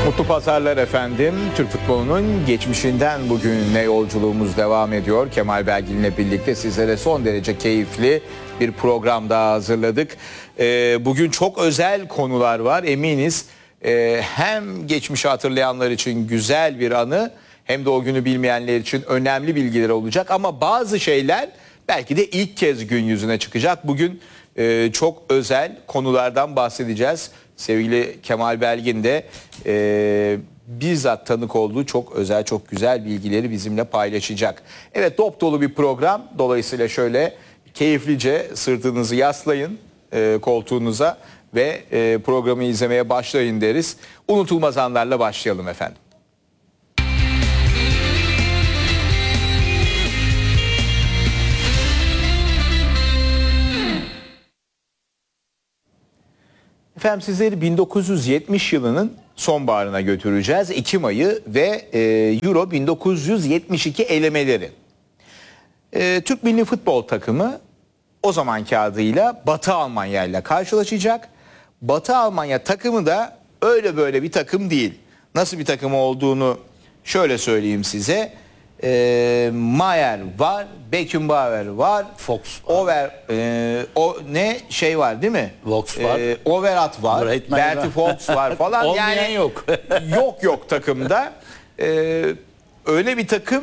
Mutlu pazarlar efendim. Türk futbolunun geçmişinden bugüne yolculuğumuz devam ediyor. Kemal Belgin ile birlikte sizlere son derece keyifli bir program daha hazırladık. Bugün çok özel konular var eminiz. Hem geçmişi hatırlayanlar için güzel bir anı hem de o günü bilmeyenler için önemli bilgiler olacak. Ama bazı şeyler belki de ilk kez gün yüzüne çıkacak. Bugün çok özel konulardan bahsedeceğiz. Sevgili Kemal Belgin de bizzat tanık olduğu çok özel, çok güzel bilgileri bizimle paylaşacak. Evet, dop dolu bir program. Dolayısıyla şöyle keyiflice sırtınızı yaslayın koltuğunuza ve programı izlemeye başlayın deriz. Unutulmaz anlarla başlayalım efendim. Efendim sizleri 1970 yılının sonbaharına götüreceğiz. Ekim ayı ve Euro 1972 elemeleri. Türk milli futbol takımı o zamanki adıyla Batı Almanya ile karşılaşacak. Batı Almanya takımı da öyle böyle bir takım değil. Nasıl bir takım olduğunu şöyle söyleyeyim size. Mayer var, Beckenbauer var, Fox var. O ne şey var değil mi? Fox var. Overat var, Breitman Bertie var. Fox var falan. Olmayan yani yok. yok takımda. Öyle bir takım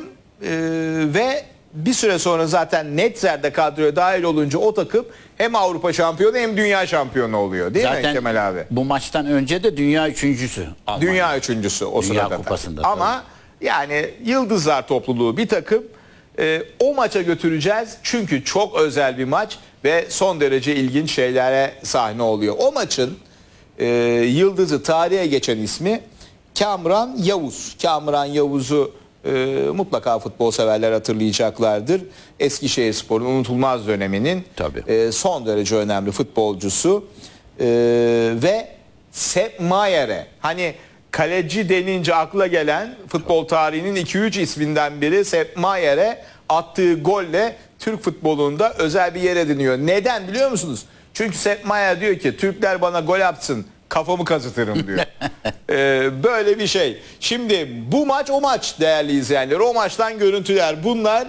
ve bir süre sonra zaten Netzer'de kadroya dahil olunca o takım hem Avrupa şampiyonu hem dünya şampiyonu oluyor değil mi Kemal abi? Bu maçtan önce de dünya üçüncüsü. Almanya. Dünya üçüncüsü o Dünya sırada. Kupası'nda. Ama yani yıldızlar topluluğu bir takım. O maça götüreceğiz çünkü çok özel bir maç ve son derece ilginç şeylere sahne oluyor. O maçın yıldızı, tarihe geçen ismi Kamran Yavuz. Kamran Yavuz'u mutlaka futbol severler hatırlayacaklardır. Eskişehirspor'un unutulmaz döneminin son derece önemli futbolcusu ve Sepp Mayer'e, hani kaleci denince akla gelen futbol tarihinin 2-3 isminden biri Sepp Mayer'e attığı golle Türk futbolunda özel bir yer ediniyor. Neden biliyor musunuz? Çünkü Sepp Mayer diyor ki Türkler bana gol atsın kafamı kazıtırım diyor. Böyle bir şey. Şimdi bu maç o maç değerli izleyenler. O maçtan görüntüler bunlar.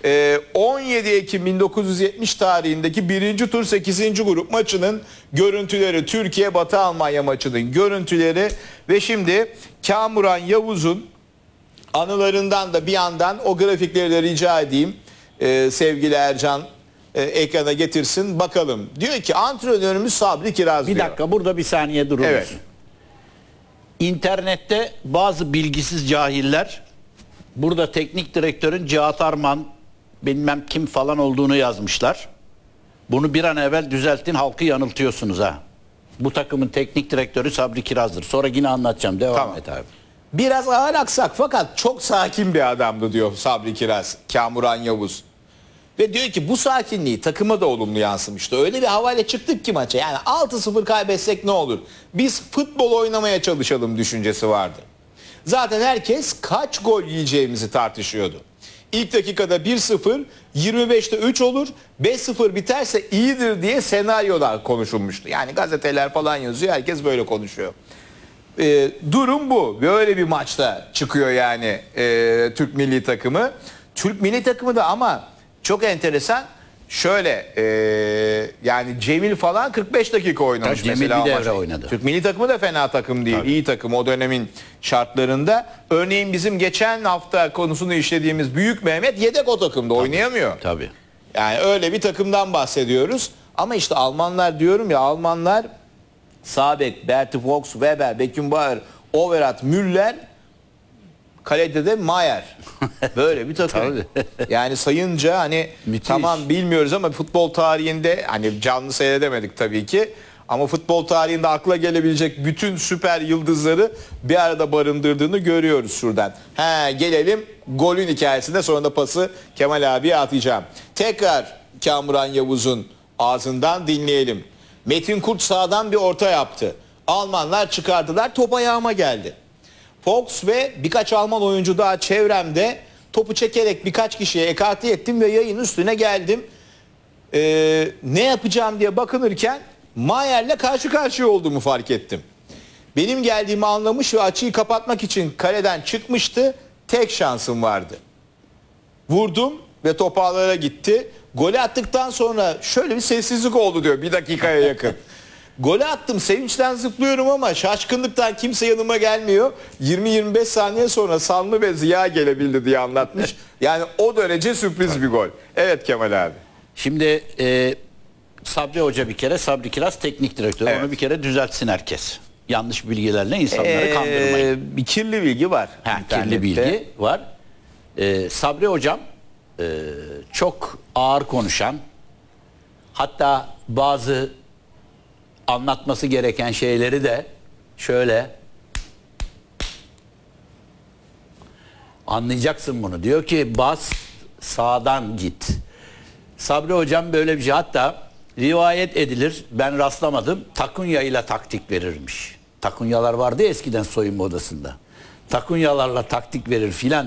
17 Ekim 1970 tarihindeki 1. tur 8. grup maçının görüntüleri, Türkiye Batı Almanya maçının görüntüleri ve şimdi Kamuran Yavuz'un anılarından da bir yandan o grafikleri de rica edeyim sevgili Ercan ekrana getirsin bakalım. Diyor ki antrenörümüz Sabri Kiraz diyor. Bir dakika burada bir saniye durur Evet. musun? İnternette bazı bilgisiz cahiller burada teknik direktörün Cihat Arman bilmem kim falan olduğunu yazmışlar. Bunu bir an evvel düzeltin, halkı yanıltıyorsunuz ha. Bu takımın teknik direktörü Sabri Kiraz'dır. Sonra yine anlatacağım. Devam et abi. Biraz ağır aksak fakat çok sakin bir adamdı diyor Sabri Kiraz, Kamuran Yavuz. Ve diyor ki bu sakinliği takıma da olumlu yansımıştı. Öyle bir havayla çıktık ki maça. Yani 6-0 kaybetsek ne olur? Biz futbol oynamaya çalışalım düşüncesi vardı. Zaten herkes kaç gol yiyeceğimizi tartışıyordu. İlk dakikada 1-0, 25'te 3 olur, 5-0 biterse iyidir diye senaryolar konuşulmuştu. Yani gazeteler falan yazıyor, herkes böyle konuşuyor. Durum bu. Böyle bir maçta çıkıyor yani Türk milli takımı. Türk milli takımı da ama çok enteresan. Şöyle yani Cemil falan 45 dakika oynamış Cemil mesela. bir devre oynadı. Türk milli takımı da fena takım değil. İyi takım o dönemin şartlarında. Örneğin bizim geçen hafta konusunu işlediğimiz Büyük Mehmet yedek o takımda oynayamıyor. Tabii. Yani öyle bir takımdan bahsediyoruz. Ama işte Almanlar diyorum ya, Almanlar sağ bek Bertie Fox, Weber, Beckenbauer, Overath, Müller, kalede de Mayer. Böyle bir takım. Yani sayınca hani müthiş. Tamam bilmiyoruz ama futbol tarihinde hani canlı seyredemedik tabii ki. Ama futbol tarihinde akla gelebilecek bütün süper yıldızları bir arada barındırdığını görüyoruz şuradan. Gelelim golün hikayesine, sonra da pası Kemal abiye atacağım. Tekrar Kamuran Yavuz'un ağzından dinleyelim. Metin Kurt sağdan bir orta yaptı. Almanlar çıkardılar, top ayağıma geldi. Fox ve birkaç Alman oyuncu daha çevremde, topu çekerek birkaç kişiye ekarte ettim ve yayın üstüne geldim. Ne yapacağım diye bakınırken Mayer'le karşı karşıya olduğumu fark ettim. Benim geldiğimi anlamış ve açıyı kapatmak için kaleden çıkmıştı. Tek şansım vardı. Vurdum ve top ağlara gitti. Golü attıktan sonra şöyle bir sessizlik oldu diyor, bir dakikaya yakın. Golü attım, sevinçten zıplıyorum ama şaşkınlıktan kimse yanıma gelmiyor. 20-25 saniye sonra Sanlı ve Ziya gelebildi diye anlatmış. Yani o derece sürpriz bir gol. Evet Kemal abi. Şimdi Sabri Hoca bir kere, Sabri Kiraz teknik direktör. Evet. Onu bir kere düzeltsin herkes. Yanlış bilgilerle insanları kandırmayın. Bir kirli bilgi var. Kirli bilgi var. Sabri Hocam çok ağır konuşan, hatta bazı anlatması gereken şeyleri de şöyle anlayacaksın bunu. Diyor ki bas sağdan git. Sabri Hocam böyle bir şey, hatta rivayet edilir, ben rastlamadım, takunya ile taktik verirmiş. Takunyalar vardı ya eskiden soyunma odasında. Takunyalarla taktik verir filan.